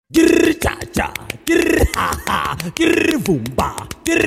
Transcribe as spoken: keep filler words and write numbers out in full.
Grr cha cha, grr ha ha, grr boomba, grr.